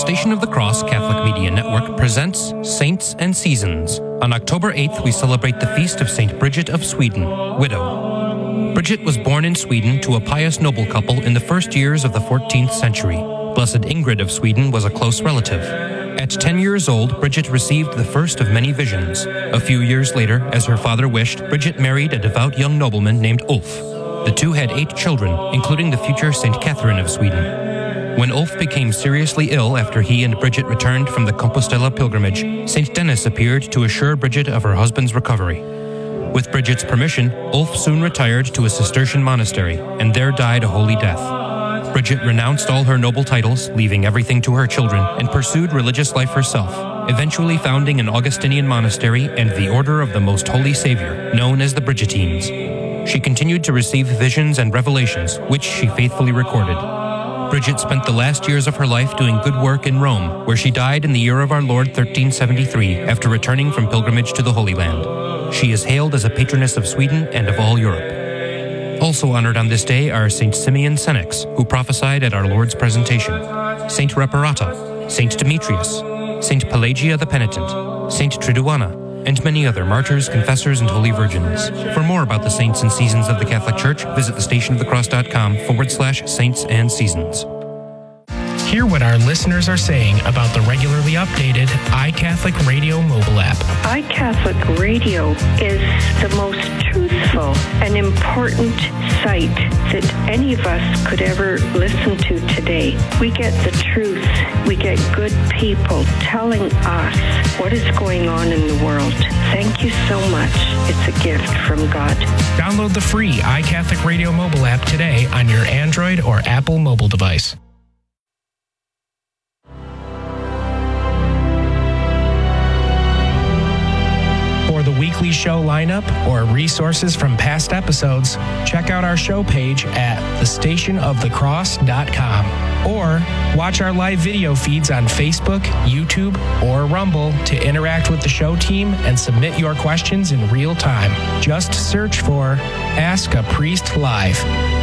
Station of the Cross Catholic Media Network presents Saints and Seasons. On October 8th, we celebrate the feast of St. Bridget of Sweden, widow. Bridget was born in Sweden to a pious noble couple in the first years of the 14th century. Blessed Ingrid of Sweden was a close relative. At 10 years old, Bridget received the first of many visions. A few years later, as her father wished, Bridget married a devout young nobleman named Ulf. The two had 8 children, including the future St. Catherine of Sweden. When Ulf became seriously ill after he and Bridget returned from the Compostela pilgrimage, St. Denis appeared to assure Bridget of her husband's recovery. With Bridget's permission, Ulf soon retired to a Cistercian monastery and there died a holy death. Bridget renounced all her noble titles, leaving everything to her children, and pursued religious life herself, eventually founding an Augustinian monastery and the Order of the Most Holy Savior, known as the Bridgetines. She continued to receive visions and revelations, which she faithfully recorded. Bridget spent the last years of her life doing good work in Rome, where she died in the year of our Lord 1373 after returning from pilgrimage to the Holy Land. She is hailed as a patroness of Sweden and of all Europe. Also honored on this day are St. Simeon Senex, who prophesied at our Lord's presentation, St. Reparata, St. Demetrius, St. Pelagia the Penitent, St. Triduana, and many other martyrs, confessors, and holy virgins. For more about the saints and seasons of the Catholic Church, visit thestationofthecross.com/saints and seasons. Hear what our listeners are saying about the regularly updated iCatholic Radio mobile app. iCatholic Radio is the most truthful and important site that any of us could ever listen to today. We get the truth. We get good people telling us what is going on in the world. Thank you so much. It's a gift from God. Download the free iCatholic Radio mobile app today on your Android or Apple mobile device. For the weekly show lineup or resources from past episodes, check out our show page at thestationofthecross.com or watch our live video feeds on Facebook, YouTube, or Rumble to interact with the show team and submit your questions in real time. Just search for Ask a Priest Live.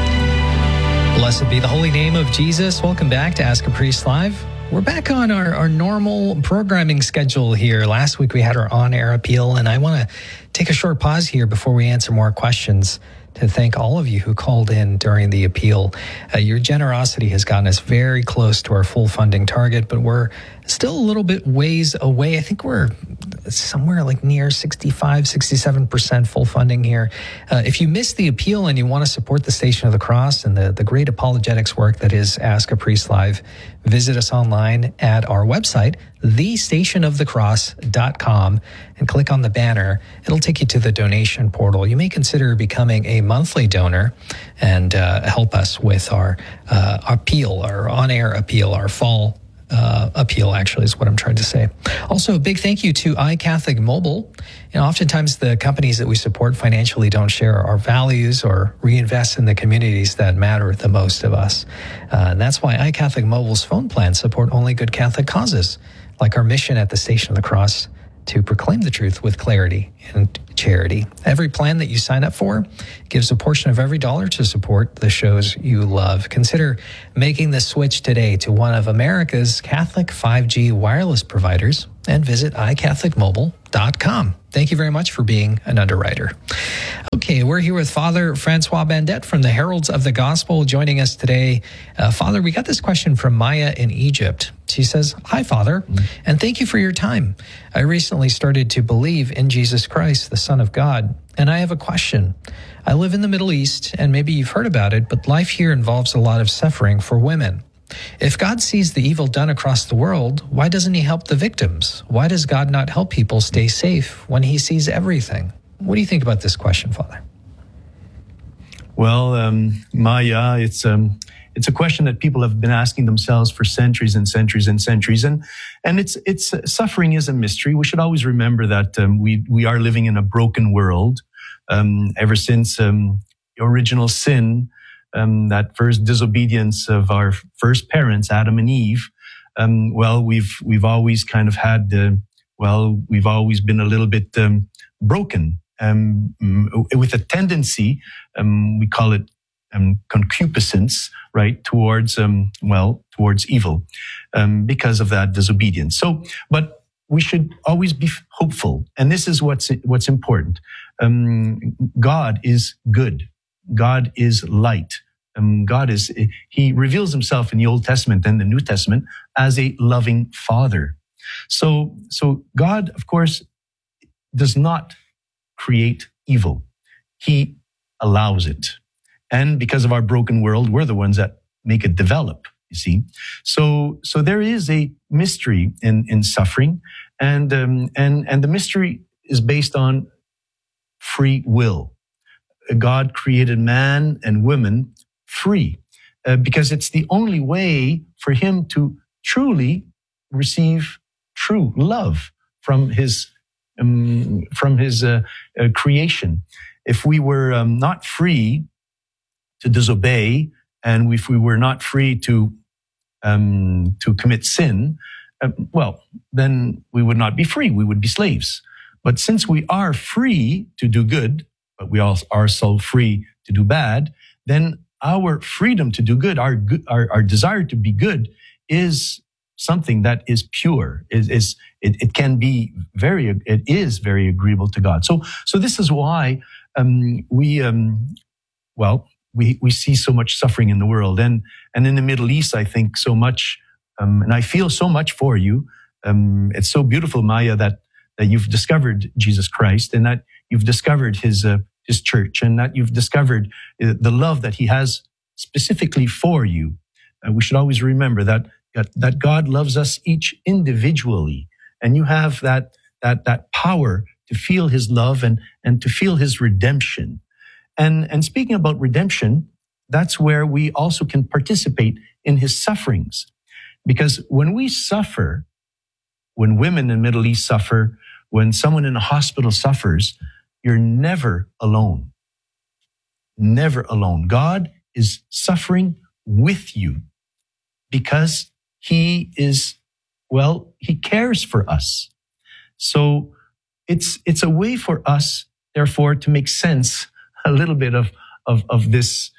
Blessed be the holy name of Jesus. Welcome back to Ask a Priest Live. We're back on our normal programming schedule here. Last week we had our on-air appeal, and I want to take a short pause here before we answer more questions to thank all of you who called in during the appeal. Your generosity has gotten us very close to our full funding target, but we're still a little bit ways away. I think we're somewhere like near 65, 67% full funding here. If you missed the appeal and you want to support the Station of the Cross and the great apologetics work that is Ask a Priest Live, visit us online at our website, thestationofthecross.com, and click on the banner. It'll take you to the donation portal. You may consider becoming a monthly donor and help us with our appeal, our on-air appeal, our fall appeal, actually, is what I'm trying to say. Also, a big thank you to iCatholic Mobile. Oftentimes the companies that we support financially don't share our values or reinvest in the communities that matter the most of us. And that's why iCatholic Mobile's phone plans support only good Catholic causes, like our mission at the Station of the Cross to proclaim the truth with clarity and charity. Every plan that you sign up for gives a portion of every dollar to support the shows you love. Consider making the switch today to one of America's Catholic 5G wireless providers and visit iCatholicMobile.com. Thank you very much for being an underwriter. Okay, we're here with Father Francois Bandet from the Heralds of the Gospel joining us today. Father, we got this question from Maya in Egypt. She says, "Hi, Father, and thank you for your time. I recently started to believe in Jesus Christ, the Son of God, and I have a question. I live in the Middle East, and maybe you've heard about it, but life here involves a lot of suffering for women. If God sees the evil done across the world, why doesn't he help the victims? Why does God not help people stay safe when he sees everything?" What do you think about this question, Father? Well, Maya, it's a question that people have been asking themselves for centuries and centuries and centuries, and it's suffering is a mystery. We should always remember that we are living in a broken world. Ever since the original sin, that first disobedience of our first parents, Adam and Eve, we've always kind of had we've always been a little bit broken. With a tendency, we call it concupiscence, right, towards evil, because of that disobedience. So, but we should always be hopeful, and this is what's important. God is good. God is light. He reveals himself in the Old Testament and the New Testament as a loving Father. So God, of course, does not create evil. He allows it. And because of our broken world, we're the ones that make it develop, you see. So there is a mystery in suffering, and the mystery is based on free will. God created man and woman free, because it's the only way for him to truly receive true love from his creation. If we were not free to disobey, and if we were not free to commit sin, then we would not be free. We would be slaves. But since we are free to do good, but we also are so free to do bad, then our freedom to do good, our desire to be good, is something that is pure. It is very agreeable to God. So this is why we see so much suffering in the world, and in the Middle East, I think so much, and I feel so much for you. It's so beautiful, Maya, that you've discovered Jesus Christ, and that you've discovered his church, and that you've discovered the love that he has specifically for you. We should always remember that God loves us each individually, and you have that power to feel his love and to feel his redemption. And speaking about redemption, that's where we also can participate in his sufferings. Because when we suffer, when women in the Middle East suffer, when someone in a hospital suffers, you're never alone. Never alone. God is suffering with you because he cares for us. So it's a way for us, therefore, to make sense a little bit of this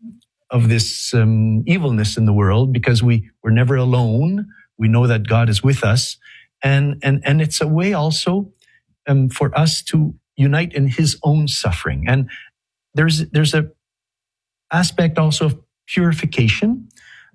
evilness in the world, because we're never alone. We know that God is with us, and it's a way also for us to unite in his own suffering. And there's a aspect also of purification,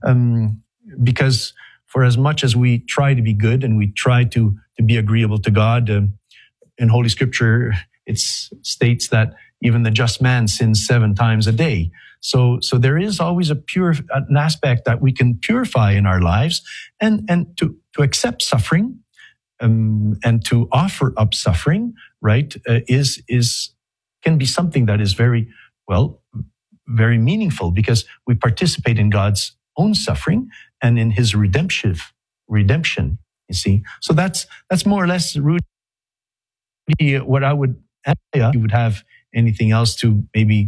because for as much as we try to be good and we try to be agreeable to God, in Holy Scripture it states that even the just man sins 7 times a day. So there is always an aspect that we can purify in our lives, and to accept suffering, and to offer up suffering, right, can be something that is very meaningful, because we participate in God's own suffering and in his redemption, you see. So that's more or less, Rudy, what I would add. You would have anything else to maybe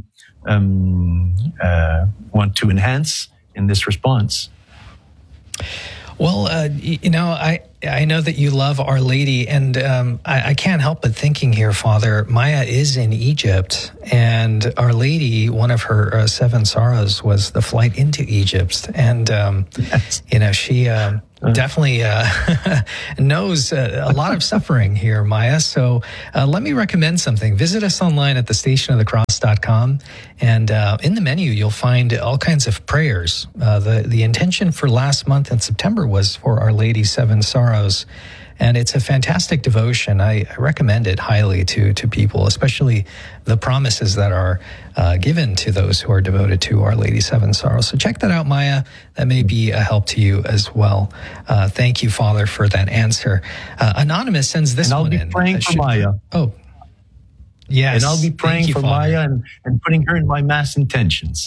want to enhance in this response? Well, I know that you love Our Lady, and I can't help but thinking here, Father, Maya is in Egypt, and Our Lady, one of her 7 sorrows was the flight into Egypt, and Yes. She definitely knows a lot of suffering here, Maya. So let me recommend something. Visit us online at thestationofthecross.com, and in the menu you'll find all kinds of prayers. The intention for last month in September was for Our Lady's 7 Sorrows, and it's a fantastic devotion. I recommend it highly to people, especially the promises that are given to those who are devoted to Our Lady's 7 Sorrows. So check that out, Maya. That may be a help to you as well. Thank you, Father, for that answer. Anonymous sends this one in. And I'll be praying for Maya. Oh, yes. And I'll be praying for Maya and putting her in my Mass intentions.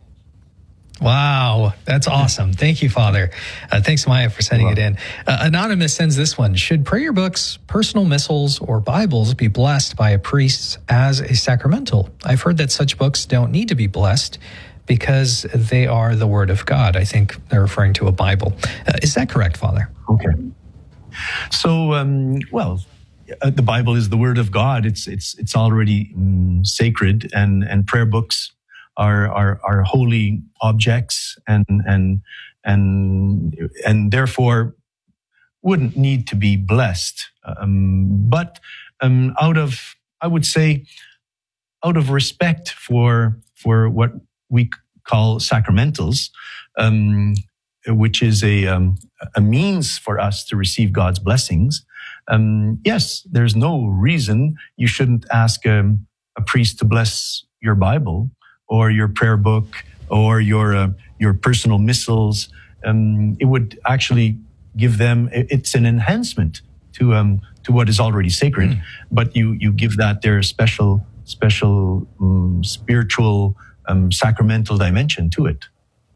Wow, that's awesome. Thank you, Father. Thanks, Maya, for sending it in. Anonymous sends this one. Should prayer books, personal missals, or Bibles be blessed by a priest as a sacramental? I've heard that such books don't need to be blessed because they are the Word of God. I think they're referring to a Bible. Is that correct, Father? Okay. So, the Bible is the Word of God. It's already sacred, and prayer books are holy objects and therefore wouldn't need to be blessed. But out of, I would say, out of respect for what we call sacramentals, which is a means for us to receive God's blessings, yes, there's no reason you shouldn't ask a priest to bless your Bible or your prayer book or your personal missals. It would actually give them, it's an enhancement to what is already sacred, but you give that their special spiritual sacramental dimension to it.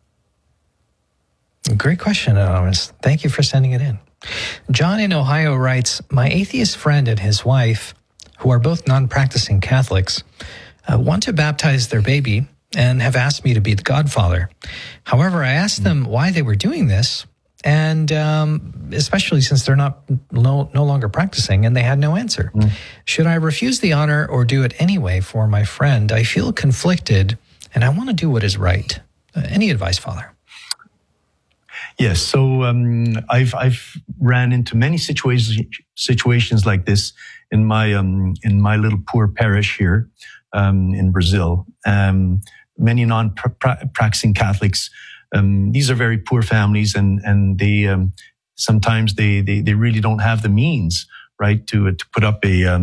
Great question, Anonymous. Thank you for sending it in. John in Ohio writes, my atheist friend and his wife, who are both non-practicing Catholics, want to baptize their baby and have asked me to be the godfather. However, I asked them why they were doing this, and especially since they're no longer practicing, and they had no answer. Should I refuse the honor or do it anyway for my friend? I feel conflicted, and I want to do what is right. Any advice, Father? Yes, so I've ran into many situations like this in my little poor parish here in Brazil. Many non-practicing Catholics. These are very poor families, and they sometimes they really don't have the means, right, to put up a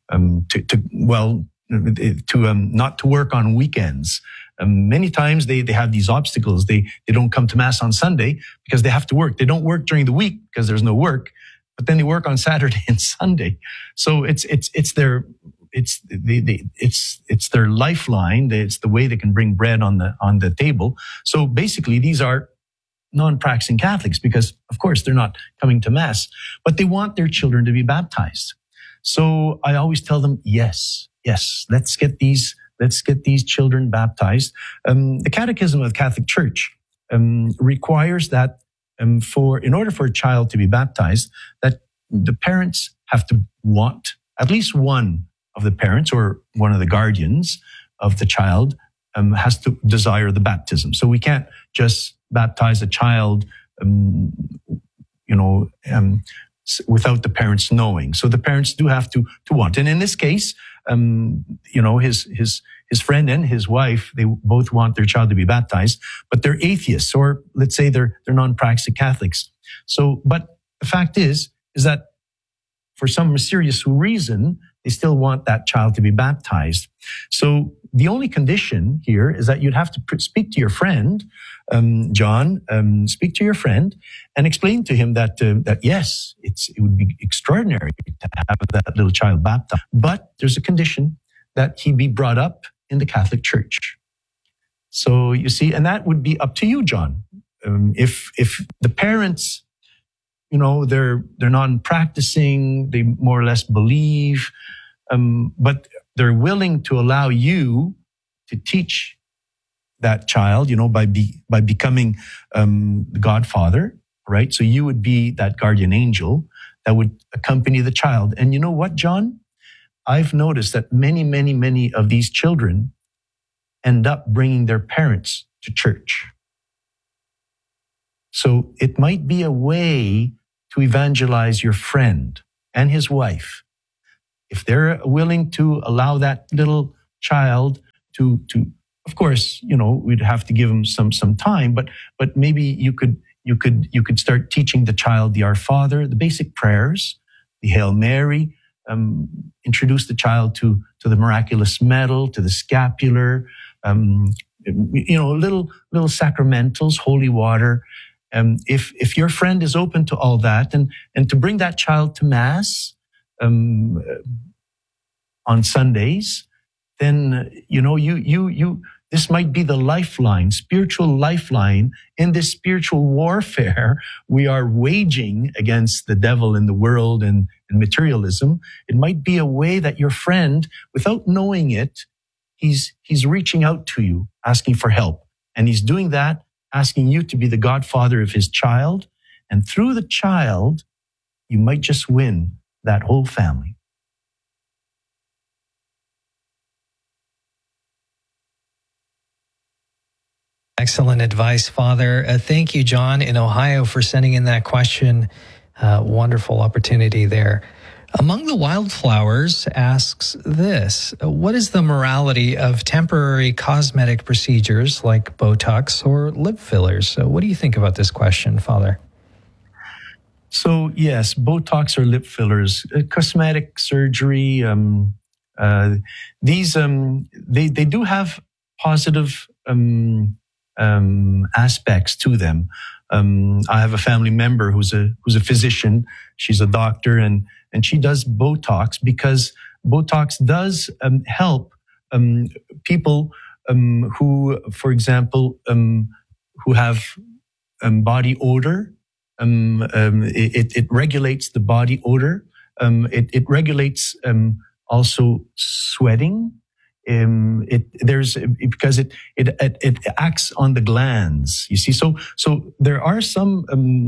not to work on weekends. Many times they have these obstacles. They don't come to Mass on Sunday because they have to work. They don't work during the week because there's no work, but then they work on Saturday and Sunday. So it's their lifeline. It's the way they can bring bread on the table. So basically, these are non-practicing Catholics because, of course, they're not coming to Mass, but they want their children to be baptized. So I always tell them, yes, let's get these children baptized. The Catechism of the Catholic Church requires that in order for a child to be baptized, that the parents have to want, at least one of the parents or one of the guardians of the child has to desire the baptism. So we can't just baptize a child, without the parents knowing. So the parents do have to want. And in this case, his friend and his wife, they both want their child to be baptized, but they're atheists, or let's say they're non-practicing Catholics. So, but the fact is that for some mysterious reason, they still want that child to be baptized. So the only condition here is that you'd have to speak to your friend, John, speak to your friend and explain to him that yes, it would be extraordinary to have that little child baptized, but there's a condition that he be brought up in the Catholic Church. So you see, and that would be up to you, John. If the parents, they're non-practicing, they more or less believe, but they're willing to allow you to teach that child, by becoming the godfather, right? So you would be that guardian angel that would accompany the child. And you know what, John? I've noticed that many, many, many of these children end up bringing their parents to church. So it might be a way to evangelize your friend and his wife. If they're willing to allow that little child to of course, we'd have to give them some time, but maybe you could start teaching the child the Our Father, the basic prayers, the Hail Mary, introduce the child to the miraculous medal, to the scapular, little sacramentals, holy water. If your friend is open to all that and to bring that child to Mass on Sundays, then this might be the lifeline, spiritual lifeline in this spiritual warfare we are waging against the devil in the world and materialism. It might be a way that your friend, without knowing it, he's reaching out to you, asking for help. And he's doing that, asking you to be the godfather of his child. And through the child, you might just win that whole family. Excellent advice, Father. Thank you, John in Ohio, for sending in that question. Wonderful opportunity there. Among the Wildflowers asks this: what is the morality of temporary cosmetic procedures like Botox or lip fillers? So what do you think about this question, Father? So yes, Botox or lip fillers, cosmetic surgery, these they do have positive aspects to them. I have a family member who's a physician. She's a doctor, and she does Botox because Botox does help people who, for example, who have body odor. It regulates the body odor. It regulates also sweating. Because it acts on the glands. You see, so there are some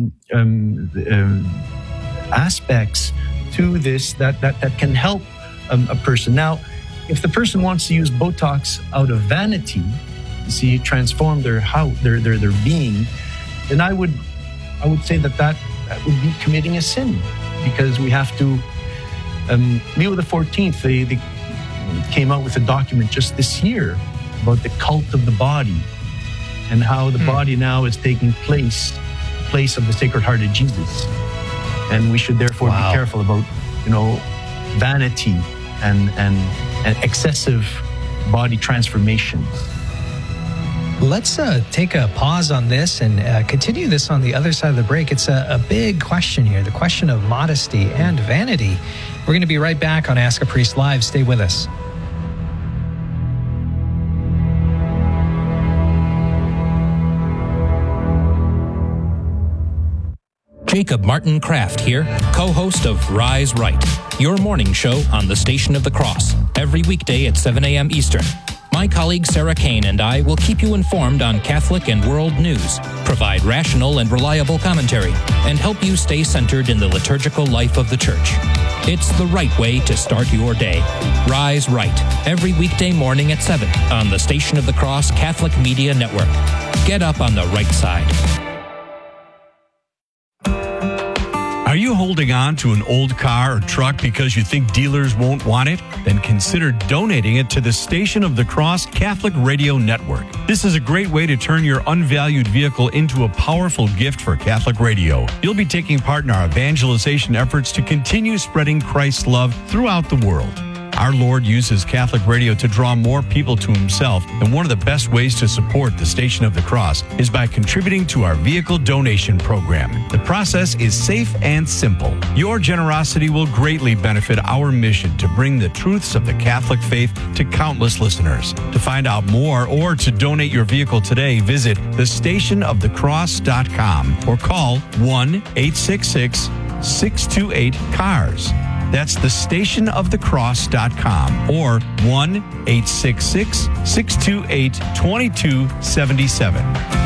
aspects to this that can help a person. Now, if the person wants to use Botox out of vanity, you see, transform their being, then I would say that would be committing a sin, because we have to. Leo the 14th, they came out with a document just this year about the cult of the body and how the body now is taking place of the Sacred Heart of Jesus, and we should therefore be careful about vanity and excessive body transformation. Let's take a pause on this and continue this on the other side of the break. It's a big question here, the question of modesty and vanity. We're going to be right back on Ask a Priest Live. Stay with us. Jacob Martin Kraft here, co-host of Rise Right, your morning show on the Station of the Cross, every weekday at 7 a.m. Eastern. My colleague Sarah Kane and I will keep you informed on Catholic and world news, provide rational and reliable commentary, and help you stay centered in the liturgical life of the Church. It's the right way to start your day. Rise Right, every weekday morning at 7 on the Station of the Cross Catholic Media Network. Get up on the right side. Are you holding on to an old car or truck because you think dealers won't want it? Then consider donating it to the Station of the Cross Catholic Radio Network. This is a great way to turn your unvalued vehicle into a powerful gift for Catholic radio. You'll be taking part in our evangelization efforts to continue spreading Christ's love throughout the world. Our Lord uses Catholic radio to draw more people to himself, and one of the best ways to support the Station of the Cross is by contributing to our vehicle donation program. The process is safe and simple. Your generosity will greatly benefit our mission to bring the truths of the Catholic faith to countless listeners. To find out more or to donate your vehicle today, visit thestationofthecross.com or call 1-866-628-CARS. That's thestationofthecross.com or 1-866-628-2277.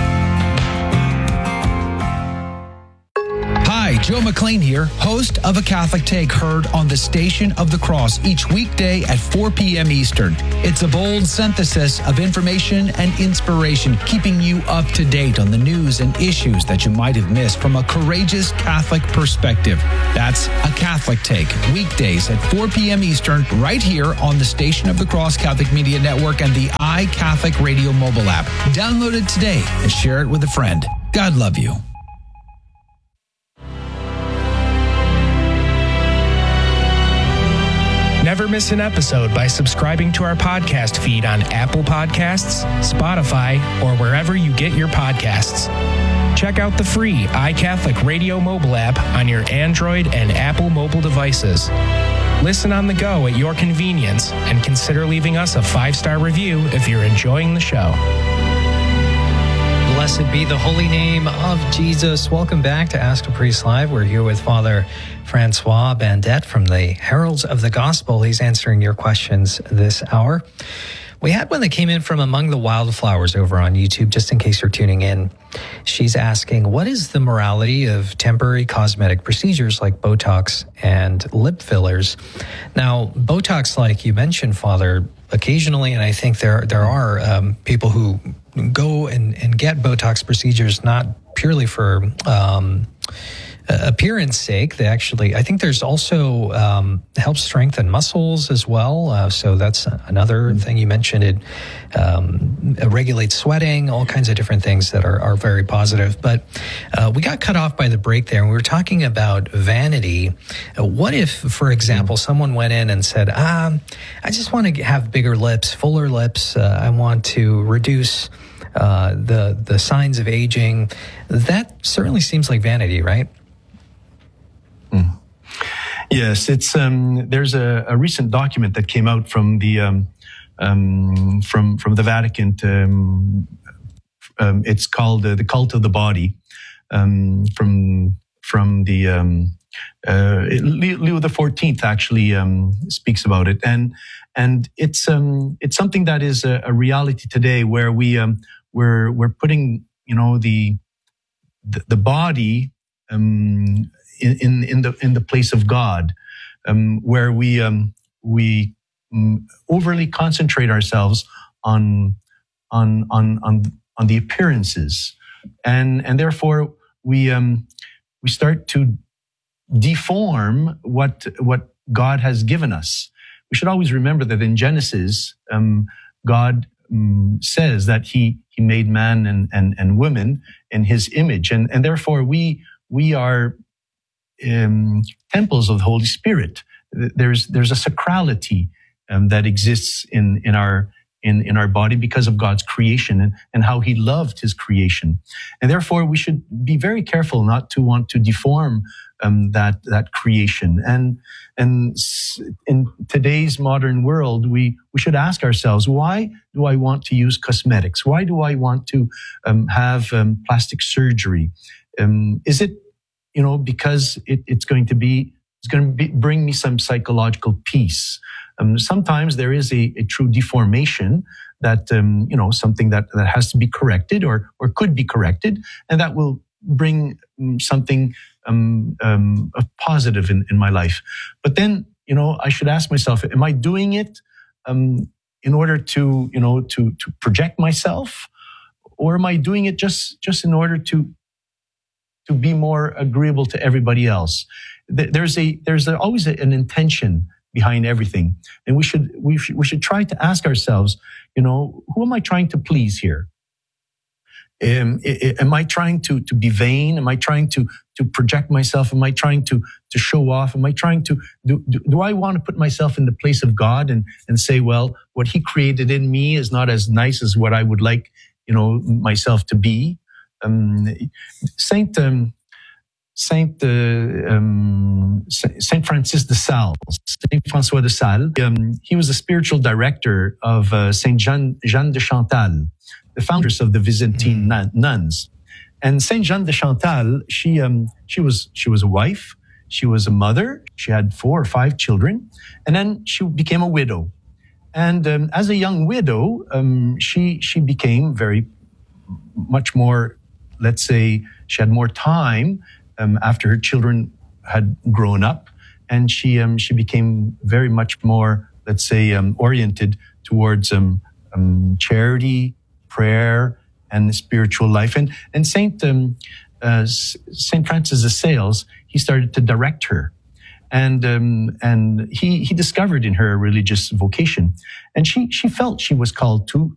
Hi, Joe McLean here, host of A Catholic Take, heard on the Station of the Cross each weekday at 4 p.m. Eastern. It's a bold synthesis of information and inspiration, keeping you up to date on the news and issues that you might have missed from a courageous Catholic perspective. That's A Catholic Take, weekdays at 4 p.m. Eastern, right here on the Station of the Cross Catholic Media Network and the iCatholic Radio mobile app. Download it today and share it with a friend. God love you. Never miss an episode by subscribing to our podcast feed on Apple Podcasts, Spotify, or wherever you get your podcasts. Check out the free iCatholic Radio mobile app on your Android and Apple mobile devices. Listen on the go at your convenience and consider leaving us a 5-star review if you're enjoying the show. Blessed be the holy name of Jesus. Welcome back to Ask a Priest Live. We're here with Father Francois Bandette from the Heralds of the Gospel. He's answering your questions this hour. We had one that came in from Among the Wildflowers over on YouTube, just in case you're tuning in. She's asking, what is the morality of temporary cosmetic procedures like Botox and lip fillers? Now, Botox, like you mentioned, Father, occasionally, and I think there are people who go and get Botox procedures not purely for appearance sake. They actually, I think there's also helps strengthen muscles as well. So that's another thing you mentioned. It regulates sweating, all kinds of different things that are very positive. But we got cut off by the break there, and we were talking about vanity. What if, for example, someone went in and said, I just want to have bigger lips, fuller lips. I want to reduce the signs of aging. That certainly seems like vanity, right? Yes, it's there's a recent document that came out from the from the Vatican. It's called the Cult of the Body. From the Leo XIV actually speaks about it, and it's something that is a reality today, where we're putting the body in the place of God, where we overly concentrate ourselves on the appearances, and therefore we start to deform what God has given us. We should always remember that in Genesis, God says that He made man and woman in His image, and therefore we are temples of the Holy Spirit. There's a sacrality that exists in our body because of God's creation and how He loved His creation, and therefore we should be very careful not to want to deform that creation. And in today's modern world, we should ask ourselves, why do I want to use cosmetics? Why do I want to have plastic surgery? Is it because it's going to bring me some psychological peace? Sometimes there is a true deformation that something that has to be corrected or could be corrected, and that will bring something positive in my life. But then I should ask myself, am I doing it in order to project myself, or am I doing it just in order to be more agreeable to everybody else? There's always an intention behind everything, and we should try to ask ourselves, who am I trying to please here? Am I trying to be vain? Am I trying to project myself? Am I trying to show off? Am I trying to do I want to put myself in the place of God and say, well, what He created in me is not as nice as what I would like myself to be? Saint Francis de Sales, Saint François de Sales, he was the spiritual director of Saint Jeanne de Chantal, the founders of the Byzantine nuns. And Saint Jeanne de Chantal, she was a wife, she was a mother, she had 4 or 5 children, and then she became a widow. And as a young widow, she became very much more, let's say, she had more time after her children had grown up, and she became very much more, let's say, oriented towards charity, prayer, and spiritual life. And Saint Francis de Sales, he started to direct her, and he discovered in her a religious vocation, and she felt she was called to